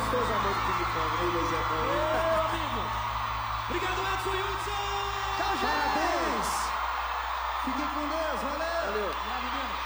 gostoso amor do ping-pong, né, Luizé? Meu amigo. Obrigado, Edson Hudson. Tchau, gente. Parabéns. Fiquem com Deus. Valeu. Valeu. Obrigado, menino.